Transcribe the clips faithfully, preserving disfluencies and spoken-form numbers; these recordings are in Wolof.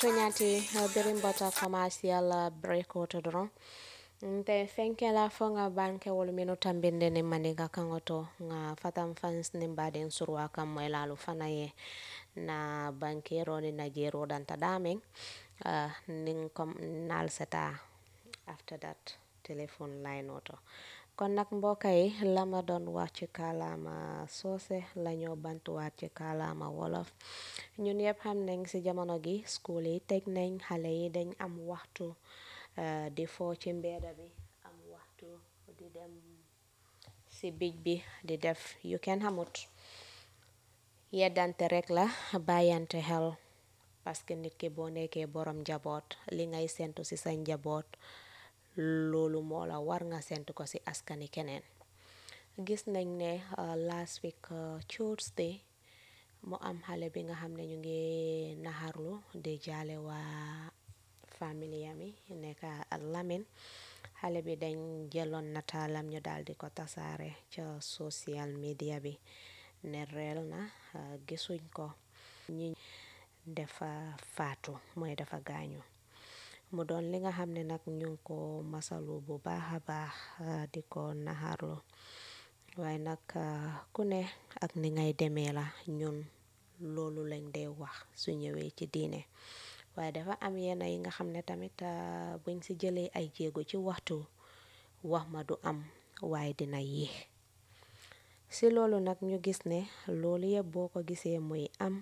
toñati birimbota commercial break oto doron nte fenkela fo nga banke wol minu tambinde ni maniga kangoto nga fatam fans ni baden surwa kam moy lalu fana ye na bankero ni najero danta daming uh, ning kom nal seta after that telephone line oto kon nak mbokk yi lama doon wax ci kàllaama soose lañoo bantuwaat ci kàllaama wolof ñun yëpp xam nañ ci jamono gi school yi tëj nañ xale yi dañ am waxtu uh, di foo ci mbeeda bi am waxtu di dem ci bij bi di def yu kenn xamut yeddante rek la bàyyante xel parce que nit ki boo nekkee borom njaboot li ngay sentu ci sa njaboot loolu moo la war nga sentu ko ci askani keneen gis nañ ne uh, last week uh, Tuesday mu am xale bi nga xam ne ñu ngi naxarlu di jaale waa famille ami nekk ak Lamin xale bi dañ jëloon nataalam ñu daal di ko tasaare ca social media bi ne reel na uh, gisuñ ko ñi dafa faatu mooy dafa gaañu mu doon li nga xam ne nag ñu ngi ko masalu bu baax a baax di ko naxarlu waaye nag ku ne ak ni ngay demee la ñun loolu lañ dee wax su ñëwee ci diine waaye dafa am yenn yi nga xam ne tamit buñ ci jëlee ay jéego ci waxtu wax ma du am waaye dina yéex ci loolu nag ñu gis ne loolu yëpp boo ko gisee muy am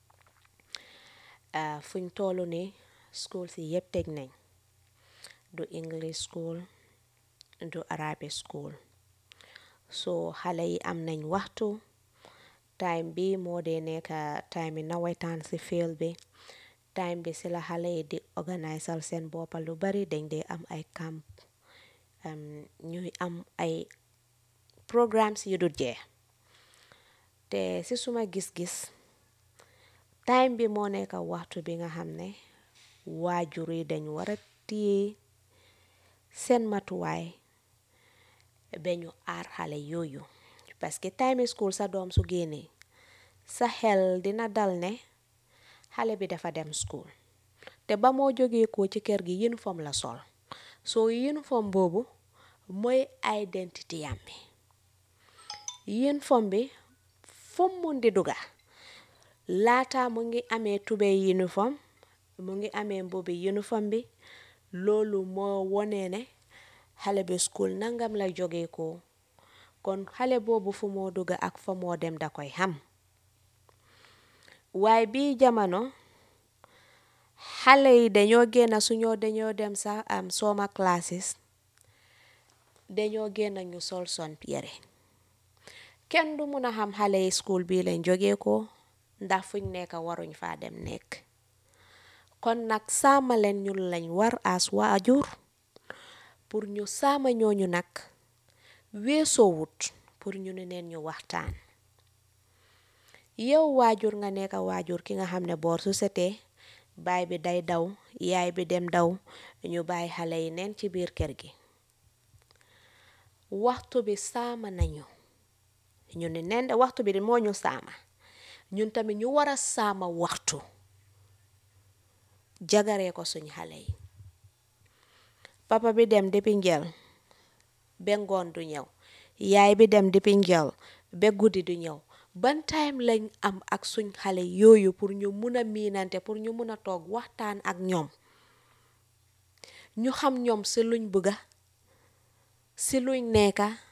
fuñ tollu ni school si yëpp tëj nañ du English school du Arabic school so xale yi am nañ waxtu time bi moo dee nekk time yi nawetaan si field bi time bi si la xale yi di organisal seen boppa lu bari dañ dee am ay camp ñuy am ay programmes yu du jeex te si suma gis-gis time bi moo nekk waxtu bi nga xam ne waajur yi dañ war a téye seen matuwaay ba ñu aar xale yooyu parce que time school sa doom su génnee sa xel dina dal ne xale bi dafa dem school te ba moo jógee ko ci kër gi uniform la sol soo uniform boobu mooy identité yam bi uniform bi fu mu di duga laata mu ngi amee tubéy uniform mu ngi amee mbubi uniform bi loolu moo wone ne xale bi school nangam la jógee ko kon xale boobu fu moo dugga ak fa moo dem da koy xam waaye bii jamono xale yi dañoo génn suñoo dañoo dem sax am summer classes dañoo génn ñu sol son yére kenn du mun a xam xale yi school bii lañ jógee ko ndax fuñ nekk waruñ faa dem nekk kon nag saama leen ñun lañ war as waajur pour ñu saama ñooñu nag weesoo wut pour ñu ne neen ñu waxtaan yow waajur nga nekk waajur ki nga xam ne boor su setee baay bi day daw yaay bi dem daw ñu bàyyi xale yi neen ci biir kër gi waxtu bi saama nañu ñu ne neen de waxtu bi di moo ñu saama ñun tamit ñu war a saama waxtu jagaree ko suñ xale yi papa bi dem depuis njël ba ngoon du ñëw yaay bi dem depuis njël ba guddi du ñëw ban time lañ am ak suñ xale yooyu pour ñu mun a miinante pour ñu mun a toog waxtaan ak ñoom ñu xam ñoom si luñ bëgga si luñ nekka